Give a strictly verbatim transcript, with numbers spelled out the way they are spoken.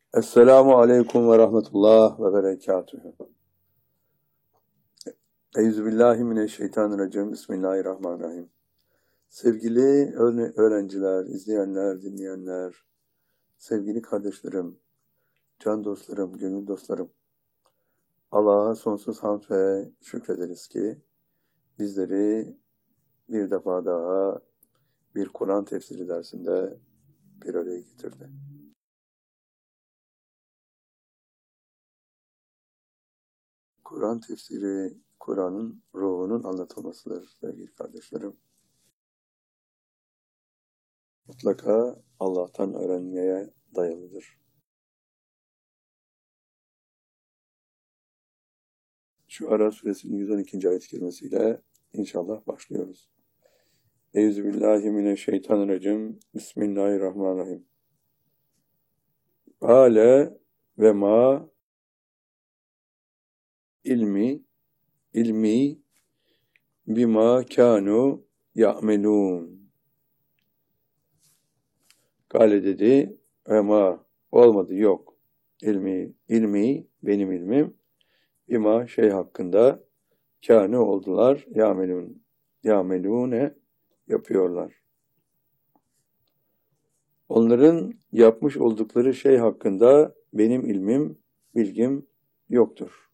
Esselamu aleyküm ve rahmetullah ve berekatühü. Euzubillahimineşşeytanirracim. Bismillahirrahmanirrahim. Sevgili öğrenciler, izleyenler, dinleyenler, sevgili kardeşlerim, can dostlarım, gönül dostlarım. Allah'a sonsuz hamd ve şükrederiz ki bizleri bir defa daha bir Kur'an tefsiri dersinde bir araya getirdi. Kur'an tefsiri, Kur'an'ın ruhunun anlatılmasıdır sevgili kardeşlerim. Mutlaka Allah'tan öğrenmeye dayalıdır. Şu Ara suresinin yüz on ikinci ayet kelimesiyle inşallah başlıyoruz. Euzubillahimineşşeytanirracim. Bismillahirrahmanirrahim. Ale ve ma ilmi ilmi bima kanu ya'melun. Gale dedi ve ma olmadı, yok. İlmi, ilmi benim ilmim bima şey hakkında kâne oldular ya'melun. Ya'melune yapıyorlar. Onların yapmış oldukları şey hakkında benim ilmim, bilgim yoktur.